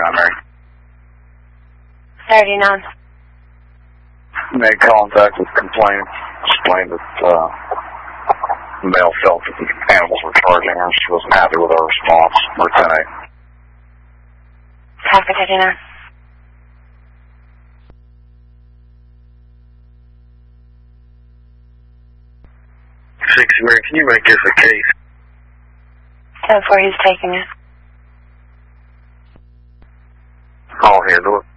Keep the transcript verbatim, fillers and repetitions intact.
thirty-nine, Mary. thirty-nine. Made contact with complaint, explained that uh, the male felt that the animals were charging her. She wasn't happy with our response. We're ten eight. Copy, thirty-nine. six, Mary, can you make this a case? ten four, he's taking it. I'll handle it.